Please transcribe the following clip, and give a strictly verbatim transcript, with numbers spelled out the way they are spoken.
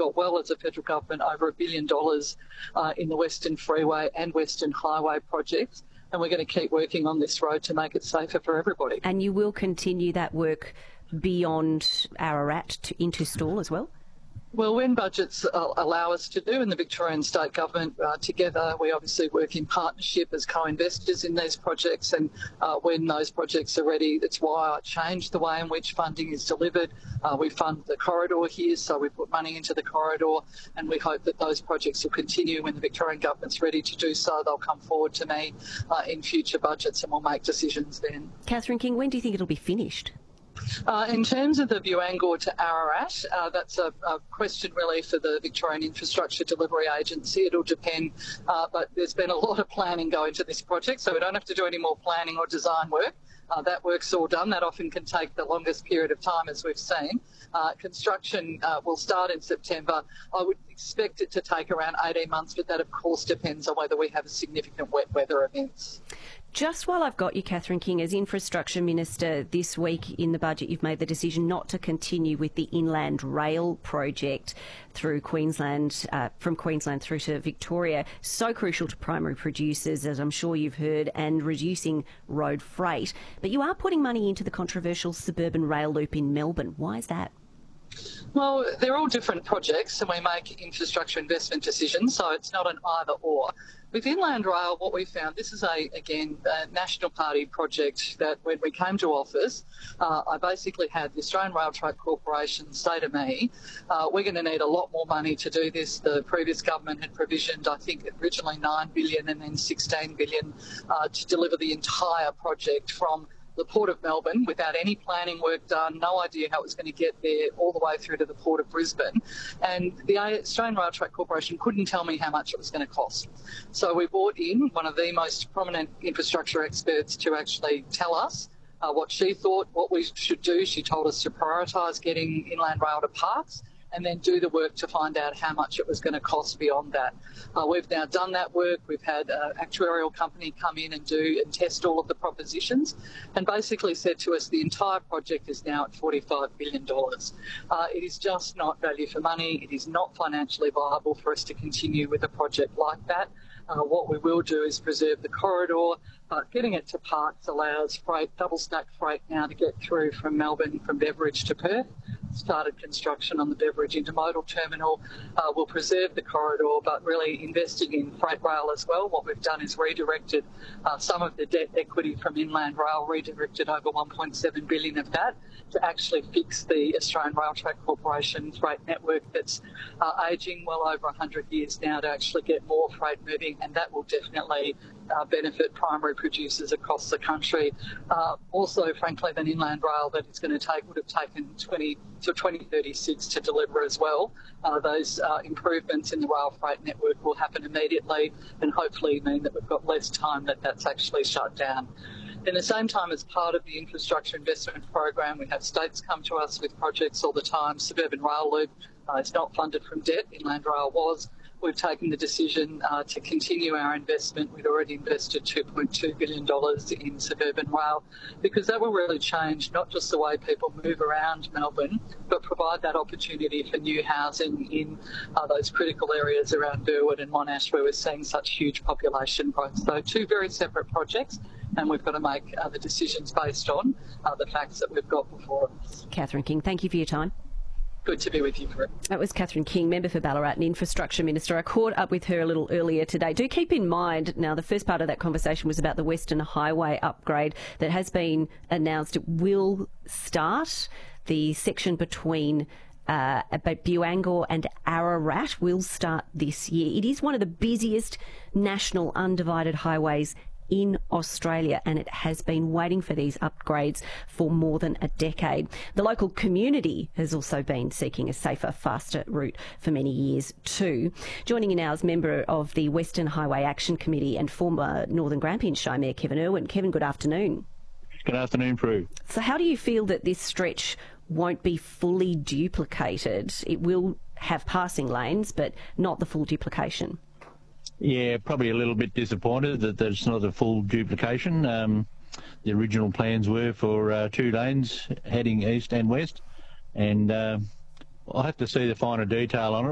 got well as a federal government over a billion dollars uh, in the Western Freeway and Western Highway projects, and we're going to keep working on this road to make it safer for everybody. And you will continue that work beyond Ararat to, into Stawell as well? Well, when budgets uh, allow us to do, and the Victorian State Government uh, together, we obviously work in partnership as co-investors in these projects, and uh, when those projects are ready, that's why I changed the way in which funding is delivered. Uh, we fund the corridor here, so we put money into the corridor, and we hope that those projects will continue. When the Victorian Government's ready to do so, they'll come forward to me uh, in future budgets and we'll make decisions then. Catherine King, when do you think it'll be finished? Uh, in terms of the Buangor to Ararat, uh, that's a, a question really for the Victorian Infrastructure Delivery Agency. It'll depend, uh, but there's been a lot of planning going to this project, so we don't have to do any more planning or design work. Uh, that work's all done. That often can take the longest period of time, as we've seen. Uh, construction uh, will start in September. I would expect it to take around eighteen months, but that of course depends on whether we have significant wet weather events. Just while I've got you, Catherine King, as Infrastructure Minister, this week in the budget you've made the decision not to continue with the Inland Rail project through Queensland, uh, from Queensland through to Victoria. So crucial to primary producers, as I'm sure you've heard, and reducing road freight. But you are putting money into the controversial suburban rail loop in Melbourne. Why is that? Well, they're all different projects and we make infrastructure investment decisions, so it's not an either or. With Inland Rail, what we found, this is, a again, a National Party project that when we came to office, uh, I basically had the Australian Rail Track Corporation say to me, uh, we're going to need a lot more money to do this. The previous government had provisioned, I think, originally nine billion dollars and then sixteen billion dollars uh, to deliver the entire project from the Port of Melbourne without any planning work done, no idea how it was going to get there, all the way through to the Port of Brisbane. And the Australian Rail Track Corporation couldn't tell me how much it was going to cost. So we brought in one of the most prominent infrastructure experts to actually tell us uh, what she thought, what we should do. She told us to prioritise getting Inland Rail to parks and then do the work to find out how much it was going to cost beyond that. Uh, we've now done that work. We've had an actuarial company come in and do and test all of the propositions and basically said to us the entire project is now at forty-five billion dollars. Uh, it is just not value for money. It is not financially viable for us to continue with a project like that. Uh, what we will do is preserve the corridor, but getting it to parks allows freight, double-stack freight now to get through from Melbourne, from Beveridge to Perth. Started construction on the Beveridge Intermodal Terminal. Uh, we'll preserve the corridor, but really investing in freight rail as well. What we've done is redirected uh, some of the debt equity from Inland Rail, redirected over one point seven billion dollars of that to actually fix the Australian Rail Track Corporation freight network that's uh, ageing well over one hundred years now, to actually get more freight moving, and that will definitely uh, benefit primary producers across the country. Uh, also, frankly, than Inland Rail that it's going to take would have taken twenty to twenty thirty-six to deliver as well. Uh, those uh, improvements in the rail freight network will happen immediately and hopefully mean that we've got less time that that's actually shut down. At the same time, as part of the infrastructure investment program, we have states come to us with projects all the time. Suburban Rail Loop uh, is not funded from debt. Inland Rail was. We've taken the decision uh, to continue our investment. We've already invested two point two billion dollars in suburban rail because that will really change not just the way people move around Melbourne, but provide that opportunity for new housing in uh, those critical areas around Burwood and Monash where we're seeing such huge population growth. So two very separate projects, and we've got to make uh, the decisions based on uh, the facts that we've got before us. Catherine King, thank you for your time. Good to be with you, Fred. That was Catherine King, member for Ballarat and Infrastructure Minister. I caught up with her a little earlier today. Do keep in mind, now the first part of that conversation was about the Western Highway upgrade that has been announced. It will start. The section between uh, Buangor and Ararat will start this year. It is one of the busiest national undivided highways in Australia, and it has been waiting for these upgrades for more than a decade. The local community has also been seeking a safer, faster route for many years too. Joining me now is member of the Western Highway Action Committee and former Northern Grampians Shire Mayor Kevin Irwin. Kevin, good afternoon. Good afternoon, Prue. So how do you feel that this stretch won't be fully duplicated? It will have passing lanes, but not the full duplication. Yeah, probably a little bit disappointed that there's not a full duplication. Um, the original plans were for uh, two lanes heading east and west, and uh, I'll have to see the finer detail on it.